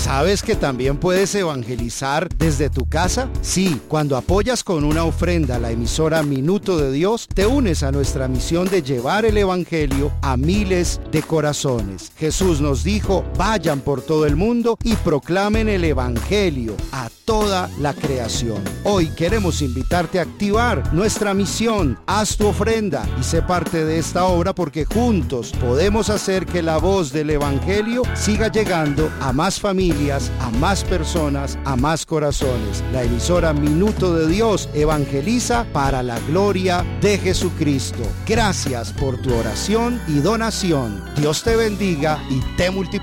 ¿Sabes que también puedes evangelizar desde tu casa? Sí, cuando apoyas con una ofrenda a la emisora Minuto de Dios, te unes a nuestra misión de llevar el evangelio a miles de corazones. Jesús nos dijo, vayan por todo el mundo y proclamen el evangelio a toda la creación. Hoy queremos invitarte a activar nuestra misión. Haz tu ofrenda y sé parte de esta obra porque juntos podemos hacer que la voz del evangelio siga llegando a más familias, a más personas, a más corazones. La emisora Minuto de Dios evangeliza para la gloria de Jesucristo. Gracias por tu oración y donación. Dios te bendiga y te multiplique.